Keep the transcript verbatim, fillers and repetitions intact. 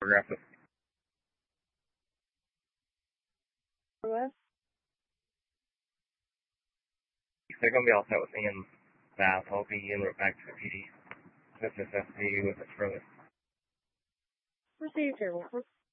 Progressive. What? They're going to be all set with me and Bath. I'll be en route back to the P D. Just necessity with it further. Received here, Wilford.